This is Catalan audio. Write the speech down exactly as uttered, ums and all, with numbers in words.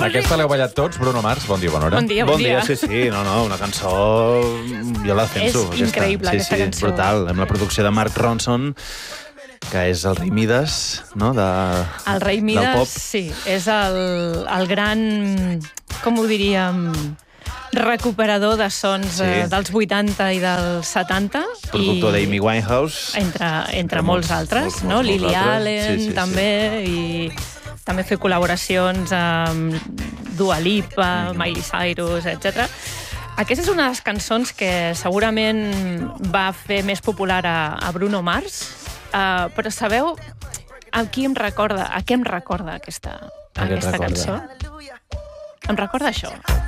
Aquesta l'heu ballat tots, Bruno Mars, bon dia, bona hora. Bon dia, bon, Bon dia, sí, sí, no, no, una cançó... Jo la defenso. És increïble, sí, aquesta sí, cançó. brutal, amb la producció de Mark Ronson, que és el rei Midas, no?, de, El rei del Midas, pop. sí, és el, el gran, com ho diríem, recuperador de sons Sí. eh, dels vuitanta i dels setanta. Productor i d'Amy Winehouse. Entre, entre, Entre molts, molts, altres, molts, no? molts, molts Lily altres. Allen, Sí, sí, sí. també, i també fer col·laboracions amb Dua Lipa, Mm-hmm. Miley Cyrus, etcètera. Aquesta és una de les cançons que segurament va fer més popular a, a Bruno Mars, uh, però sabeu a qui em recorda, a què em recorda aquesta, A què et aquesta recorda? cançó? Em recorda això.